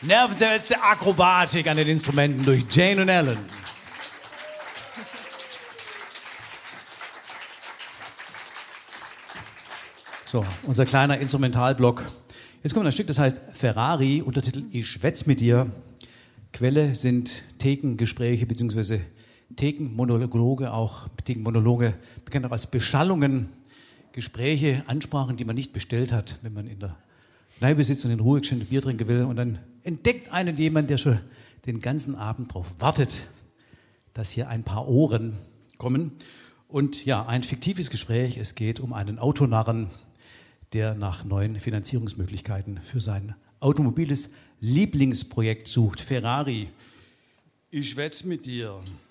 nervenzerfetzte Akrobatik an den Instrumenten durch Jane und Alan. So, unser kleiner Instrumentalblock. Jetzt kommt ein Stück, das heißt Ferrari, Untertitel Ich schwätz mit dir. Quelle sind Thekengespräche bzw. Thekenmonologe, auch Thekenmonologe, bekannt auch als Beschallungen, Gespräche, Ansprachen, die man nicht bestellt hat, wenn man in der Kneipe sitzt und in Ruhe schön Bier trinken will. Und dann entdeckt einen jemand, der schon den ganzen Abend darauf wartet, dass hier ein paar Ohren kommen. Und ja, ein fiktives Gespräch. Es geht um einen Autonarren, der nach neuen Finanzierungsmöglichkeiten für sein automobiles Lieblingsprojekt sucht. Ferrari, ich schwätz mit dir.